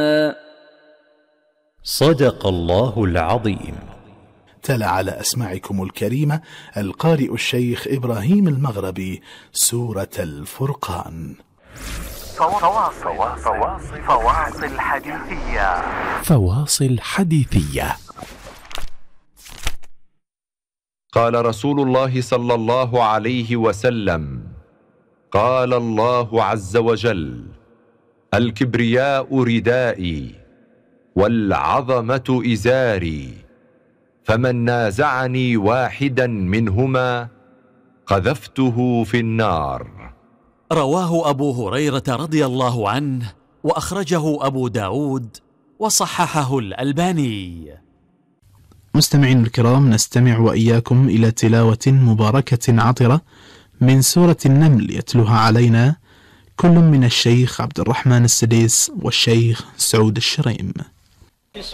صدق الله العظيم. تلا على أسماعكم الكريمة القارئ الشيخ إبراهيم المغربي سورة الفرقان. فواصل حديثية. فواصل حديثية. قال رسول الله صلى الله عليه وسلم: قال الله عز وجل: الكبرياء ردائي والعظمة إزاري، فمن نازعني واحدا منهما قذفته في النار. رواه أبو هريرة رضي الله عنه، وأخرجه أبو داود وصححه الألباني. مستمعين الكرام، نستمع وإياكم إلى تلاوة مباركة عطرة من سورة النمل، يتلوها علينا كل من الشيخ عبد الرحمن السديس والشيخ سعود الشريم.